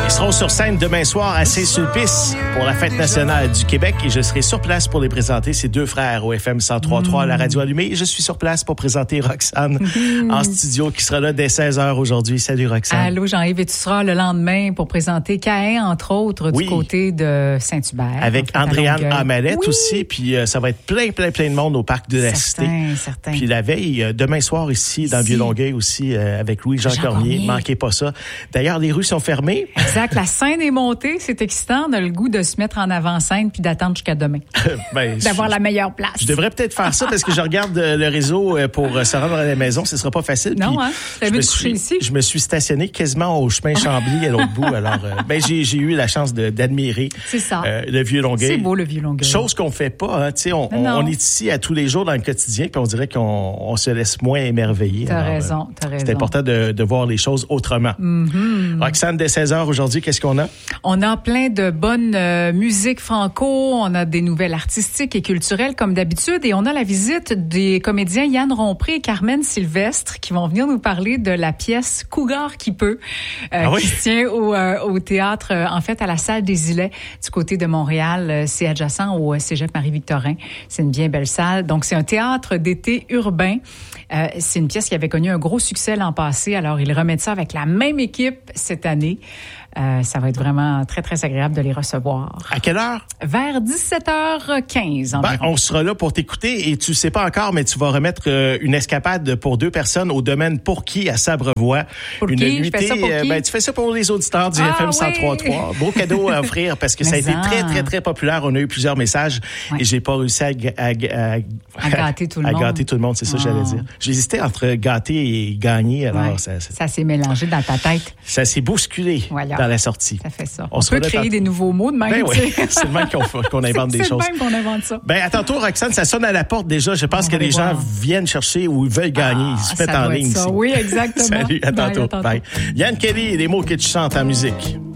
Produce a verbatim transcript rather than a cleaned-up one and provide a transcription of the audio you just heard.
Ils seront sur scène demain soir à Saint-Sulpice pour la Fête nationale du Québec et je serai sur place pour les présenter, ces deux frères au F M cent trois point trois à la radio allumée. Et je suis sur place pour présenter Roxane mmh. en studio qui sera là dès seize heures aujourd'hui. Salut Roxane. Allô Jean-Yves, et tu seras le lendemain pour présenter Caen, entre autres, oui. du côté de Saint-Hubert. Avec en fait, Andréane Amalette oui. aussi, puis euh, ça va être plein, plein, plein de monde au Parc de la certain, Cité. Certain. Puis la veille, euh, demain soir ici, dans le Vieux-Longueuil aussi, euh, avec Louis-Jean Jean Cormier. Cormier. Manquez pas ça. D'ailleurs, les rues sont fermées. Exact. La scène est montée. C'est excitant. On a le goût de se mettre en avant-scène puis d'attendre jusqu'à demain. ben, D'avoir je, la meilleure place. Je devrais peut-être faire ça parce que je regarde le réseau pour se rendre à la maison. Ce sera pas facile. Non, puis, hein? Tu avais couché ici? Je me suis stationné quasiment au chemin Chambly à l'autre bout. Alors, euh, ben, j'ai, j'ai eu la chance de, d'admirer C'est ça. Euh, le Vieux-Longueuil. C'est beau, le Vieux-Longueuil. Chose qu'on fait pas. Hein, on, on, on est ici à tous les jours dans le quotidien puis on dirait qu'on on se laisse moins émerveiller. T'as Alors, raison, euh, t'as raison. C'est important de, de voir les choses autrement. Mm-hmm. Roxane, dès seize heures aujourd'hui, qu'est-ce qu'on a? On a plein de bonnes euh, musiques franco, on a des nouvelles artistiques et culturelles comme d'habitude et on a la visite des comédiens Yann Rompré et Carmen Sylvestre qui vont venir nous parler de la pièce Cougar qui peut, euh, ah oui? qui se tient au, euh, au théâtre, euh, en fait à la salle des Îlets du côté de Montréal. Euh, c'est adjacent au Cégep Marie-Victorin. C'est une bien belle salle. Donc c'est un théâtre d'été urbain. Euh, c'est une pièce qui avait connu un gros succès l'an passé. Alors ils remettent ça avec la même équipe cette année. Euh, ça va être vraiment très, très agréable de les recevoir. À quelle heure? Vers dix-sept heures quinze. Ben, on sera là pour t'écouter et tu sais pas encore, mais tu vas remettre euh, une escapade pour deux personnes au domaine Pourquoi à Sabrevoix. Pour une qui? nuitée, Je fais ça pour qui? Ben, tu fais ça pour les auditeurs du ah, F M cent trois point trois. Oui. Beau cadeau à offrir parce que ça a été en. très, très, très populaire. On a eu plusieurs messages ouais. et j'ai pas réussi à, à, à, à gâter tout le à monde. À gâter tout le monde, c'est ça que j'allais dire. J'hésitais entre gâter et gagner. Alors ouais. ça, ça, ça s'est mélangé dans ta tête. Ça s'est bousculé voilà. dans la sortie. Ça fait ça. On, on peut créer des nouveaux mots de même. Ben oui, c'est le même qu'on, qu'on invente c'est, des c'est choses. C'est le même qu'on invente ça. Ben, à tantôt, Roxane, ça sonne à la porte déjà. Je pense on que les gens voir. viennent chercher ou ils veulent gagner. Ah, ils se mettent en ligne ça. ici. Oui, exactement. Salut, à tantôt. Bye, à tantôt. Bye. Yann Kelly et les mots que tu chantes en musique.